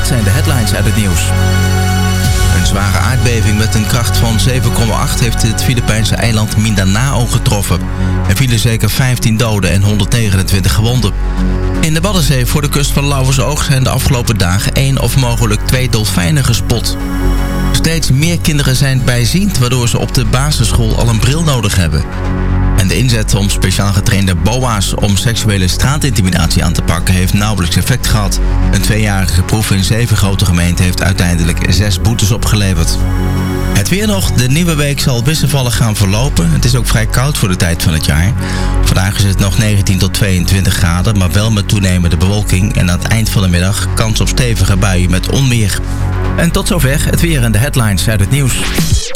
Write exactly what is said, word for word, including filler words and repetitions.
dit zijn de headlines uit het nieuws. Een zware aardbeving met een kracht van zeven komma acht heeft het Filipijnse eiland Mindanao getroffen. Er vielen zeker vijftien doden en honderdnegenentwintig gewonden. In de Waddenzee voor de kust van Lauwersoog zijn de afgelopen dagen één of mogelijk twee dolfijnen gespot. Steeds meer kinderen zijn bijziend, waardoor ze op de basisschool al een bril nodig hebben. En de inzet om speciaal getrainde boa's om seksuele straatintimidatie aan te pakken heeft nauwelijks effect gehad. Een tweejarige proef in zeven grote gemeenten heeft uiteindelijk zes boetes opgeleverd. Het weer nog. De nieuwe week zal wisselvallig gaan verlopen. Het is ook vrij koud voor de tijd van het jaar. Vandaag is het nog negentien tot tweeëntwintig graden, maar wel met toenemende bewolking. En aan het eind van de middag kans op stevige buien met onweer. En tot zover het weer en de headlines uit het nieuws.